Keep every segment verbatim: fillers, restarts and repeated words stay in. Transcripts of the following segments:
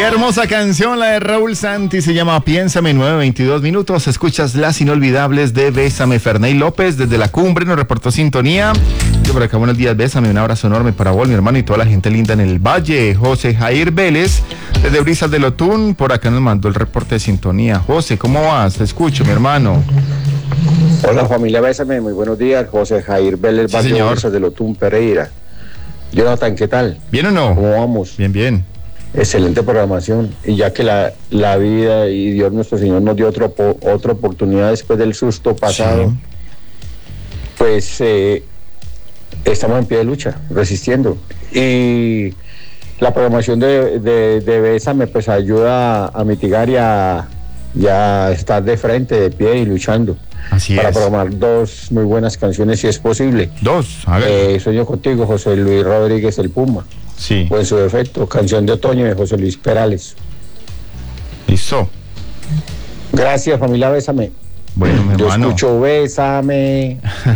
Qué hermosa canción la de Raúl Santi, se llama Piénsame, nueve veintidós minutos, escuchas las inolvidables de Bésame. Ferney López desde la cumbre nos reportó sintonía. Yo por acá, buenos días, Bésame, un abrazo enorme para vos, mi hermano, y toda la gente linda en el Valle. José Jair Vélez desde Brisas del Otún, por acá nos mandó el reporte de sintonía. José, ¿cómo vas? Te escucho, mi hermano. Hola familia, Bésame, muy buenos días. José Jair Vélez, Sí, Valle señor. Brisas del Otún, Pereira. Jonathan, ¿qué tal? ¿Bien o no? ¿Cómo vamos? Bien, bien. Excelente programación. Y ya que la, la vida y Dios nuestro Señor nos dio otro, po- otra oportunidad después del susto pasado, Sí. pues eh, estamos en pie de lucha, resistiendo. Y la programación de, de, de Bésame pues ayuda a mitigar y a, y a estar de frente, de pie y luchando. Así Para es. programar dos muy buenas canciones si es posible. Dos, a ver. Eh, Sueño contigo, José Luis Rodríguez, el Puma. Sí, O en su defecto, Canción de Otoño de José Luis Perales. listo. Gracias, familia, Bésame. Bueno, mi Yo hermano. escucho Bésame.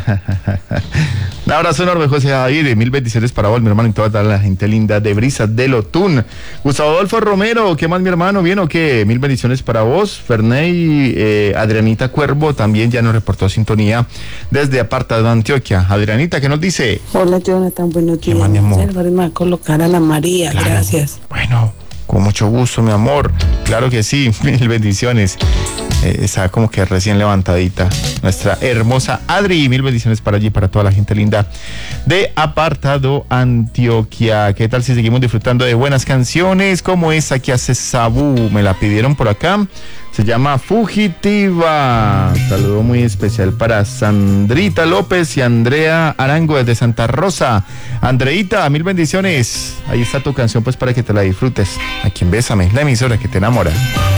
Un abrazo enorme, José Javier, mil bendiciones para vos, mi hermano, y toda la gente linda de Brisas del Otún. Gustavo Adolfo Romero, ¿qué más, mi hermano? ¿Bien o qué? Mil bendiciones para vos. Ferney, eh, Adrianita Cuervo también ya nos reportó sintonía desde Apartado Antioquia. Adrianita, ¿qué nos dice? Hola Jonathan, buenos ¿Qué días. más, mi amor? Álvaro, me va a colocar a la María, Claro. gracias. Bueno, con mucho gusto, mi amor. Claro que sí, mil bendiciones. Eh, está como que recién levantadita nuestra hermosa Adri, mil bendiciones para allí, para toda la gente linda de Apartado Antioquia. ¿Qué tal si seguimos disfrutando de buenas canciones como esa que hace Sabú? Me la pidieron por acá, se llama Fugitiva. Saludo muy especial para Sandrita López y Andrea Arango desde Santa Rosa. Andreita, mil bendiciones. Ahí está tu canción pues para que te la disfrutes. Aquí en Bésame, la emisora que te enamora.